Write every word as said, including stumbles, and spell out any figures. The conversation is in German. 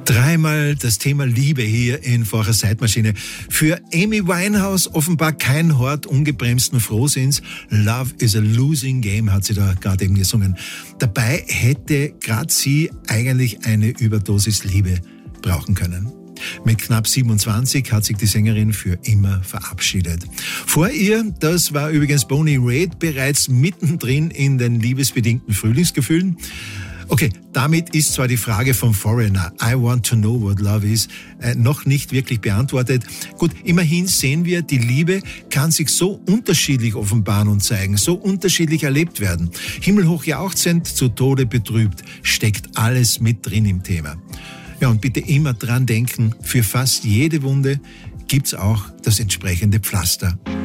Dreimal das Thema Liebe hier in Vorher Zeitmaschine. Für Amy Winehouse offenbar kein Hort ungebremsten Frohsinns. Love is a losing game, hat sie da gerade eben gesungen. Dabei hätte gerade sie eigentlich eine Überdosis Liebe brauchen können. Mit knapp siebenundzwanzig hat sich die Sängerin für immer verabschiedet. Vor ihr, das war übrigens Bonnie Raitt, bereits mittendrin in den liebesbedingten Frühlingsgefühlen. Okay, damit ist zwar die Frage vom Foreigner, I want to know what love is, äh, noch nicht wirklich beantwortet. Gut, immerhin sehen wir, die Liebe kann sich so unterschiedlich offenbaren und zeigen, so unterschiedlich erlebt werden. Himmelhoch jauchzend, zu Tode betrübt, steckt alles mit drin im Thema. Ja, und bitte immer dran denken, für fast jede Wunde gibt's auch das entsprechende Pflaster.